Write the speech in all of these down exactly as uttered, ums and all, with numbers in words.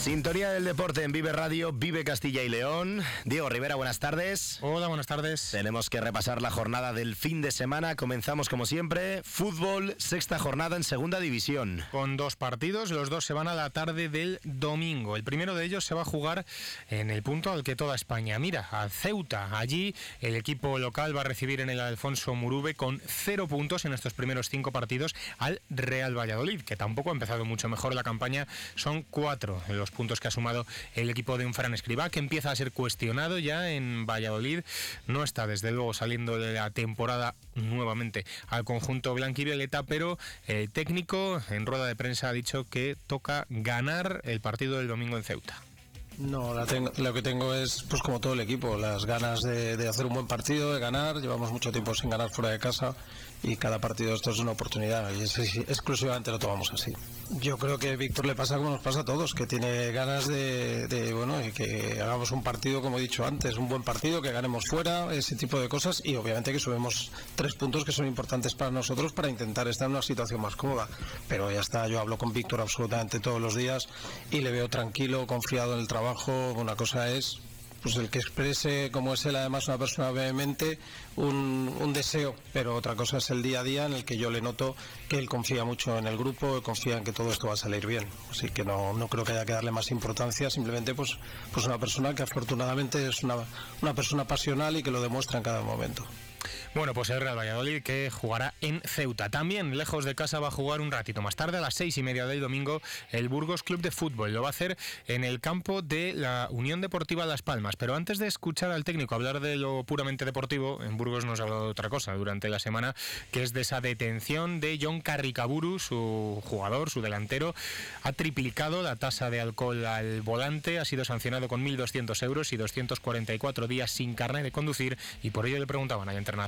Sintonía del deporte en Vive Radio, Vive Castilla y León. Diego Rivera, buenas tardes. Hola, buenas tardes. Tenemos que repasar la jornada del fin de semana. Comenzamos como siempre, fútbol, sexta jornada en segunda división. Con dos partidos, los dos se van a la tarde del domingo. El primero de ellos se va a jugar en el punto al que toda España mira, al Ceuta. Allí el equipo local va a recibir en el Alfonso Murube con cero puntos en estos primeros cinco partidos al Real Valladolid, que tampoco ha empezado mucho mejor la campaña. Son cuatro los puntos que ha sumado el equipo de un Fran Escribá, que empieza a ser cuestionado ya en Valladolid. No está desde luego saliendo de la temporada nuevamente al conjunto blanquivioleta, pero el técnico en rueda de prensa ha dicho que toca ganar el partido del domingo en Ceuta. No, la tengo, lo que tengo es, pues como todo el equipo, las ganas de, de hacer un buen partido, de ganar. Llevamos mucho tiempo sin ganar fuera de casa y cada partido esto es una oportunidad y es, es, exclusivamente lo tomamos así. Yo creo que a Víctor le pasa como nos pasa a todos, que tiene ganas de, de bueno, y que hagamos un partido, como he dicho antes, un buen partido, que ganemos fuera, ese tipo de cosas, y obviamente que subimos tres puntos que son importantes para nosotros para intentar estar en una situación más cómoda. Pero ya está, yo hablo con Víctor absolutamente todos los días y le veo tranquilo, confiado en el trabajo. Una cosa es pues el que exprese, como es él además una persona vehemente, un, un deseo, pero otra cosa es el día a día en el que yo le noto que él confía mucho en el grupo, confía en que todo esto va a salir bien, así que no, no creo que haya que darle más importancia, simplemente pues, pues una persona que afortunadamente es una, una persona pasional y que lo demuestra en cada momento. Bueno, pues el Real Valladolid, que jugará en Ceuta. También lejos de casa va a jugar un ratito más tarde, a las seis y media del domingo, el Burgos Club de Fútbol. Lo va a hacer en el campo de la Unión Deportiva Las Palmas. Pero antes de escuchar al técnico hablar de lo puramente deportivo, en Burgos nos ha hablado de otra cosa durante la semana, que es de esa detención de Jon Carricaburu, su jugador, su delantero. Ha triplicado la tasa de alcohol al volante, ha sido sancionado con mil doscientos euros y doscientos cuarenta y cuatro días sin carnet de conducir, y por ello le preguntaban al entrenador.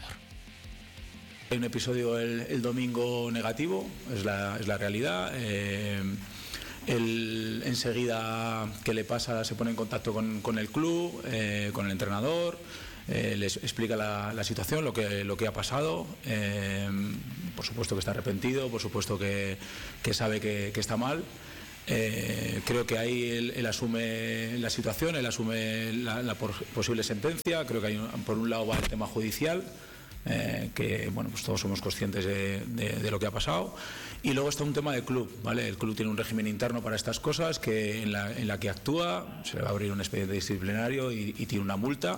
Hay un episodio el, el domingo negativo, es la, es la realidad. Eh, él enseguida que le pasa se pone en contacto con, con el club, eh, con el entrenador, eh, les explica la, la situación, lo que, lo que ha pasado. Eh, por supuesto que está arrepentido, por supuesto que, que sabe que, que está mal. Eh, creo que ahí él, él asume la situación, él asume la, la posible sentencia. Creo que hay, por un lado va el tema judicial, Eh, que bueno, pues todos somos conscientes de, de, de lo que ha pasado, y luego está un tema de club, ¿vale? El club tiene un régimen interno para estas cosas, que en la, en la que actúa, se le va a abrir un expediente disciplinario y, y tiene una multa.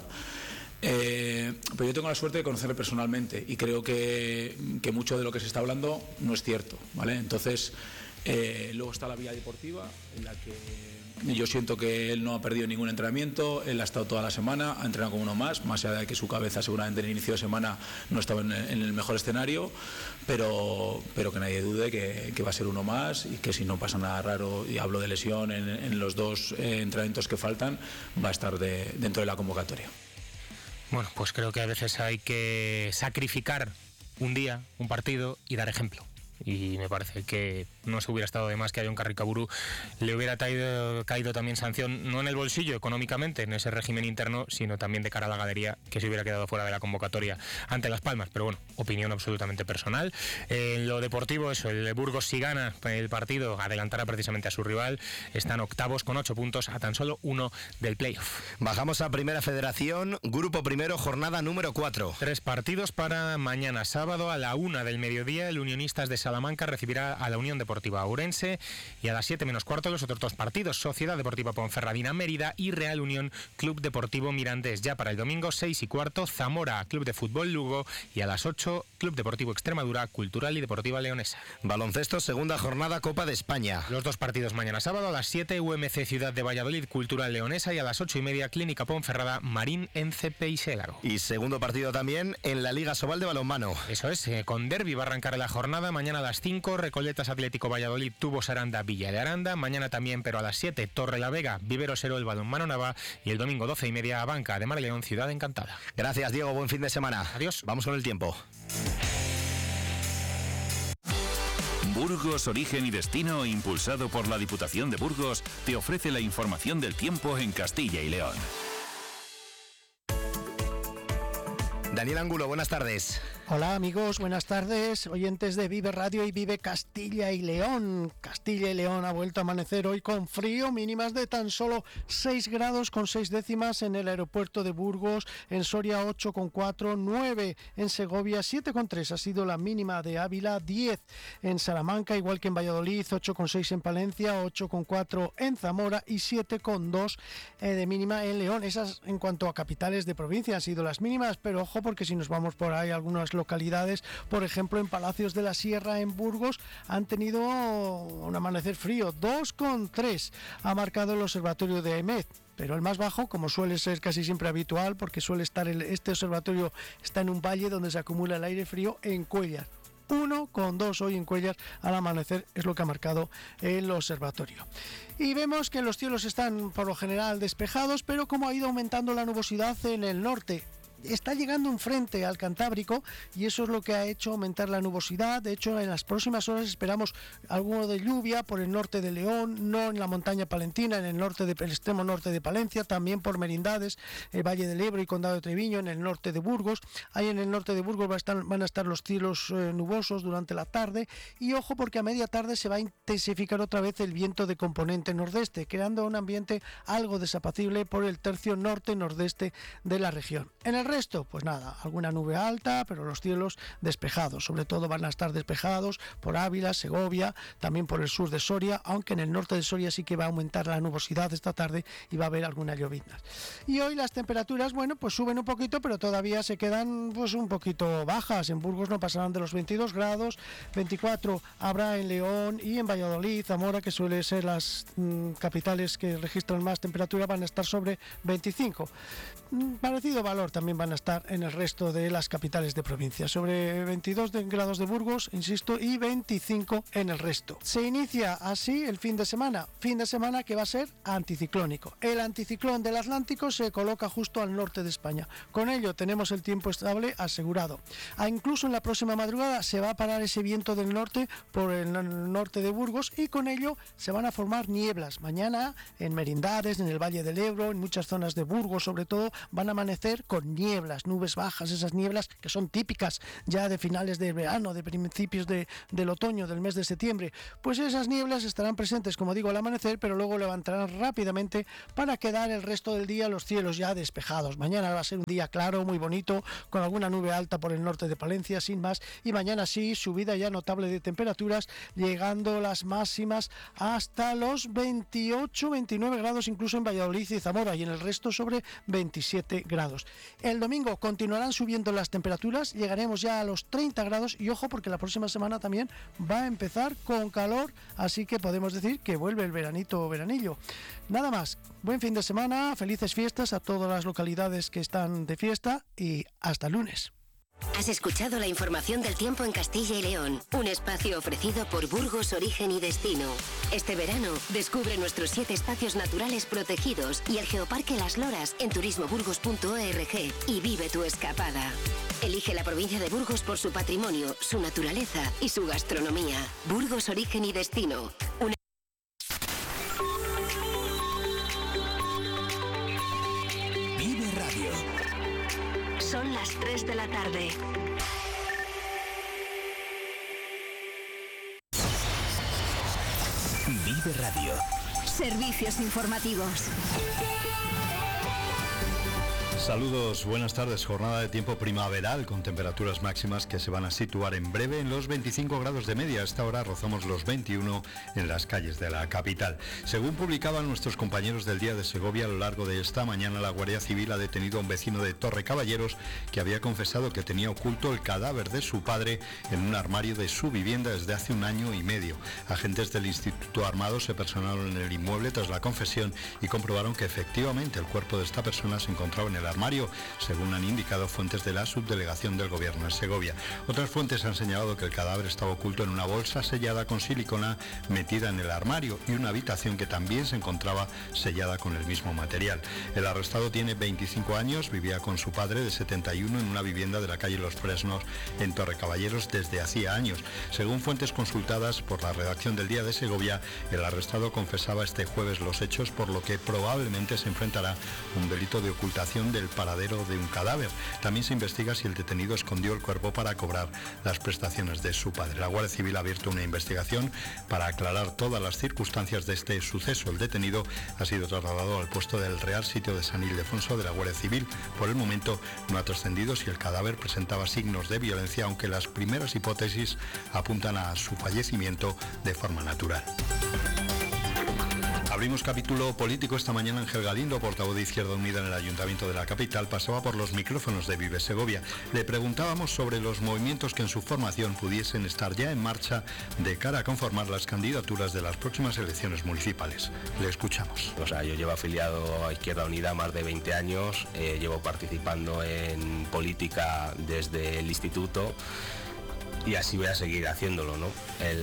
Eh, pero yo tengo la suerte de conocerle personalmente y creo que, que mucho de lo que se está hablando no es cierto, ¿vale? Entonces, eh, luego está la vía deportiva, en la que yo siento que él no ha perdido ningún entrenamiento, él ha estado toda la semana, ha entrenado con uno más, más allá de que su cabeza seguramente en el inicio de semana no estaba en, en el mejor escenario, pero, pero que nadie dude que, que va a ser uno más y que si no pasa nada raro, y hablo de lesión en, en los dos eh, entrenamientos que faltan, va a estar de, dentro de la convocatoria. Bueno, pues creo que a veces hay que sacrificar un día, un partido y dar ejemplo. Y me parece que no se hubiera estado de más que a Jon Carricaburu le hubiera caído, caído también sanción, no en el bolsillo económicamente, en ese régimen interno, sino también de cara a la galería, que se hubiera quedado fuera de la convocatoria ante Las Palmas. Pero bueno, opinión absolutamente personal. En lo deportivo, eso, el Burgos, si gana el partido, adelantará precisamente a su rival. Están octavos con ocho puntos, a tan solo uno del playoff. Bajamos a Primera Federación, Grupo Primero, jornada número cuatro. Tres partidos para mañana sábado a la una del mediodía. El Unionistas de Salamanca recibirá a la Unión Deportiva Ourense, y a las siete menos cuarto los otros dos partidos, Sociedad Deportiva Ponferradina Mérida y Real Unión Club Deportivo Mirandés. Ya para el domingo, seis y cuarto, Zamora Club de Fútbol Lugo, y a las ocho, Club Deportivo Extremadura, Cultural y Deportiva Leonesa. Baloncesto, segunda jornada, Copa de España. Los dos partidos mañana sábado, a las siete, U M C Ciudad de Valladolid, Cultural Leonesa, y a las ocho y media, Clínica Ponferrada, Marín Ence Peixélago. Y segundo partido también en la Liga Sobal de balonmano. Eso es, eh, con derbi va a arrancar la jornada, mañana a las cinco, Recolletas Atlético Valladolid, Tubos Aranda, Villa de Aranda. Mañana también, pero a las siete, Torre la Vega, Viveros Serol, Balonmano Nava, y el domingo doce y media, Banca de Marleón, Ciudad Encantada. Gracias, Diego, buen fin de semana. Adiós. Vamos con el tiempo. Burgos, origen y destino, impulsado por la Diputación de Burgos, te ofrece la información del tiempo en Castilla y León. Daniel Angulo, buenas tardes. Hola amigos, buenas tardes, oyentes de Vive Radio y Vive Castilla y León. Castilla y León ha vuelto a amanecer hoy con frío, mínimas de tan solo seis grados con seis décimas en el aeropuerto de Burgos, en Soria ocho coma cuatro, nueve en Segovia, siete coma tres ha sido la mínima de Ávila, diez en Salamanca, igual que en Valladolid, ocho coma seis en Palencia, ocho coma cuatro en Zamora y siete coma dos de mínima en León. Esas en cuanto a capitales de provincia han sido las mínimas, pero ojo porque si nos vamos por ahí algunas localidades, por ejemplo en Palacios de la Sierra en Burgos, han tenido un amanecer frío, dos coma tres ha marcado el observatorio de Aimez, pero el más bajo, como suele ser casi siempre habitual, porque suele estar el, este observatorio está en un valle donde se acumula el aire frío, en Cuéllar. uno coma dos hoy en Cuéllar al amanecer es lo que ha marcado el observatorio. Y vemos que los cielos están por lo general despejados, pero como ha ido aumentando la nubosidad en el norte, está llegando un frente al Cantábrico y eso es lo que ha hecho aumentar la nubosidad. De hecho, en las próximas horas esperamos algo de lluvia por el norte de León, no en la montaña palentina, en el norte de, el extremo norte de Palencia, también por Merindades, el Valle del Ebro y Condado de Treviño, en el norte de Burgos. Ahí en el norte de Burgos va a estar, van a estar los cielos eh, nubosos durante la tarde y ojo porque a media tarde se va a intensificar otra vez el viento de componente nordeste, creando un ambiente algo desapacible por el tercio norte-nordeste de la región. En el resto, pues nada, alguna nube alta, pero los cielos despejados, sobre todo van a estar despejados por Ávila, Segovia, también por el sur de Soria, aunque en el norte de Soria sí que va a aumentar la nubosidad esta tarde y va a haber alguna llovizna. Y hoy las temperaturas, bueno, pues suben un poquito, pero todavía se quedan pues un poquito bajas. En Burgos no pasarán de los veintidós grados, veinticuatro habrá en León y en Valladolid, Zamora, que suele ser las mmm, capitales que registran más temperatura, van a estar sobre veinticinco. Parecido valor también van a estar en el resto de las capitales de provincia, sobre veintidós grados de Burgos, insisto, y veinticinco en el resto. Se inicia así el fin de semana, fin de semana que va a ser anticiclónico. El anticiclón del Atlántico se coloca justo al norte de España. Con ello tenemos el tiempo estable asegurado. Ah, incluso en la próxima madrugada se va a parar ese viento del norte por el norte de Burgos y con ello se van a formar nieblas. Mañana en Merindades, en el Valle del Ebro, en muchas zonas de Burgos sobre todo, van a amanecer con nieblas, nubes bajas, esas nieblas que son típicas ya de finales del verano, de principios de, del otoño, del mes de septiembre. Pues esas nieblas estarán presentes, como digo, al amanecer, pero luego levantarán rápidamente para quedar el resto del día los cielos ya despejados. Mañana va a ser un día claro, muy bonito, con alguna nube alta por el norte de Palencia, sin más, y mañana sí, subida ya notable de temperaturas, llegando las máximas hasta los veintiocho, veintinueve grados, incluso en Valladolid y Zamora, y en el resto sobre veintisiete grados. El domingo continuarán subiendo las temperaturas, llegaremos ya a los treinta grados y ojo porque la próxima semana también va a empezar con calor, así que podemos decir que vuelve el veranito o veranillo. Nada más, buen fin de semana, felices fiestas a todas las localidades que están de fiesta y hasta el lunes. Has escuchado la información del tiempo en Castilla y León, un espacio ofrecido por Burgos Origen y Destino. Este verano, descubre nuestros siete espacios naturales protegidos y el Geoparque Las Loras en turismo burgos punto org y vive tu escapada. Elige la provincia de Burgos por su patrimonio, su naturaleza y su gastronomía. Burgos Origen y Destino. Una Vive Radio. Son las tres de la tarde. Vive Radio. Servicios informativos. Saludos, buenas tardes. Jornada de tiempo primaveral con temperaturas máximas que se van a situar en breve en los veinticinco grados de media. A esta hora rozamos los veintiuno en las calles de la capital. Según publicaban nuestros compañeros del Día de Segovia, a lo largo de esta mañana la Guardia Civil ha detenido a un vecino de Torre Caballeros que había confesado que tenía oculto el cadáver de su padre en un armario de su vivienda desde hace un año y medio. Agentes del Instituto Armado se personaron en el inmueble tras la confesión y comprobaron que efectivamente el cuerpo de esta persona se encontraba en el armario, según han indicado fuentes de la subdelegación del gobierno en Segovia. Otras fuentes han señalado que el cadáver estaba oculto en una bolsa sellada con silicona metida en el armario y una habitación que también se encontraba sellada con el mismo material. El arrestado tiene veinticinco años, vivía con su padre de setenta y uno en una vivienda de la calle Los Fresnos en Torre Caballeros desde hacía años. Según fuentes consultadas por la redacción del Día de Segovia, el arrestado confesaba este jueves los hechos, por lo que probablemente se enfrentará a un delito de ocultación del el paradero de un cadáver. También se investiga si el detenido escondió el cuerpo para cobrar las prestaciones de su padre. La Guardia Civil ha abierto una investigación para aclarar todas las circunstancias de este suceso. El detenido ha sido trasladado al puesto del Real Sitio de San Ildefonso de la Guardia Civil. Por el momento no ha trascendido si el cadáver presentaba signos de violencia, aunque las primeras hipótesis apuntan a su fallecimiento de forma natural. Abrimos capítulo político esta mañana. Ángel Galindo, portavoz de Izquierda Unida en el Ayuntamiento de la capital, pasaba por los micrófonos de Vive Segovia. Le preguntábamos sobre los movimientos que en su formación pudiesen estar ya en marcha de cara a conformar las candidaturas de las próximas elecciones municipales. Le escuchamos. O sea, yo llevo afiliado a Izquierda Unida más de veinte años, eh, llevo participando en política desde el instituto y así voy a seguir haciéndolo, ¿no?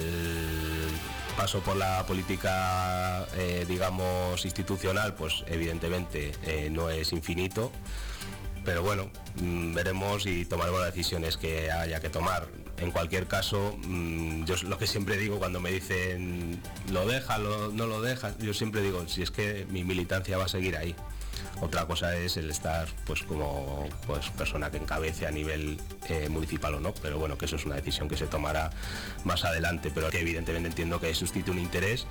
El paso por la política, eh, digamos, institucional, pues evidentemente eh, no es infinito, pero bueno, mmm, veremos y tomaremos las decisiones que haya que tomar. En cualquier caso, mmm, yo lo que siempre digo cuando me dicen lo dejas, lo, no lo dejas, yo siempre digo, si es que mi militancia va a seguir ahí. Otra cosa es el estar pues como pues persona que encabece a nivel eh, municipal o no, pero bueno, que eso es una decisión que se tomará más adelante, pero que evidentemente entiendo que suscite un interés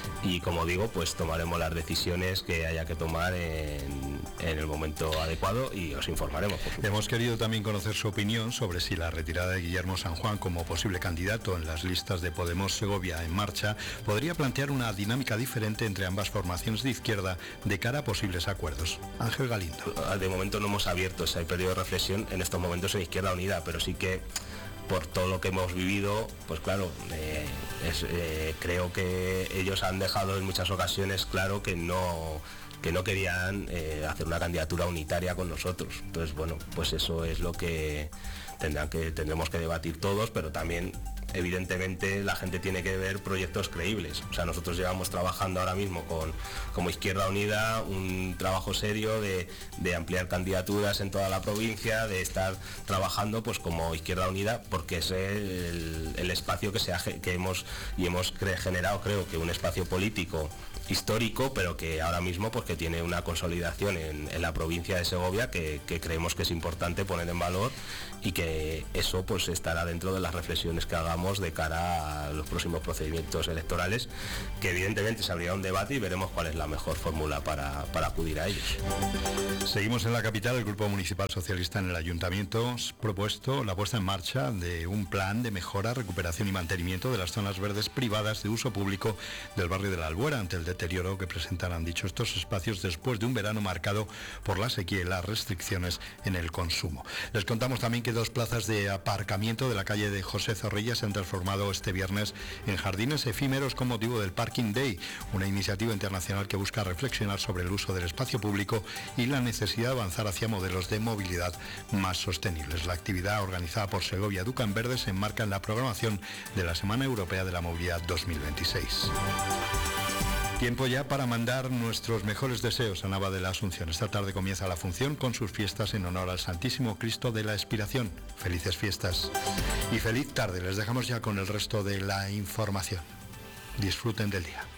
y como digo, pues tomaremos las decisiones que haya que tomar en, en el momento adecuado y os informaremos. Por supuesto. Hemos querido también conocer su opinión sobre si la retirada de Guillermo San Juan como posible candidato en las listas de Podemos Segovia en marcha podría plantear una dinámica diferente entre ambas formaciones de izquierda de cara a posibles acuerdos. Ángel Galindo. De momento no hemos abierto ese periodo de reflexión en estos momentos en Izquierda Unida, pero sí que por todo lo que hemos vivido, pues claro, eh, es, eh, creo que ellos han dejado en muchas ocasiones claro que no que no querían eh, hacer una candidatura unitaria con nosotros. Entonces, bueno, pues eso es lo que tendrán que tendremos que debatir todos, pero también evidentemente la gente tiene que ver proyectos creíbles. O sea, nosotros llevamos trabajando ahora mismo con como Izquierda Unida un trabajo serio de, de ampliar candidaturas en toda la provincia, de estar trabajando pues como Izquierda Unida, porque es el, el espacio que, se ha, que hemos y hemos generado, creo que un espacio político histórico, pero que ahora mismo pues que tiene una consolidación en, en la provincia de Segovia que, que creemos que es importante poner en valor y que eso pues estará dentro de las reflexiones que hagamos de cara a los próximos procedimientos electorales, que evidentemente se abrirá un debate y veremos cuál es la mejor fórmula para, para acudir a ellos. Seguimos en la capital. El Grupo Municipal Socialista en el Ayuntamiento ha propuesto la puesta en marcha de un plan de mejora, recuperación y mantenimiento de las zonas verdes privadas de uso público del barrio de la Albuera ante el deterioro que presentarán dicho estos espacios después de un verano marcado por la sequía y las restricciones en el consumo. Les contamos también que dos plazas de aparcamiento de la calle de José Zorrilla se han transformado este viernes en jardines efímeros con motivo del Parking Day, una iniciativa internacional que busca reflexionar sobre el uso del espacio público y la necesidad de avanzar hacia modelos de movilidad más sostenibles. La actividad organizada por Segovia Educa en Verde se enmarca en la programación de la Semana Europea de la Movilidad dos mil veintiséis. Tiempo ya para mandar nuestros mejores deseos a Nava de la Asunción. Esta tarde comienza la función con sus fiestas en honor al Santísimo Cristo de la Expiración. Felices fiestas y feliz tarde. Les dejamos ya con el resto de la información. Disfruten del día.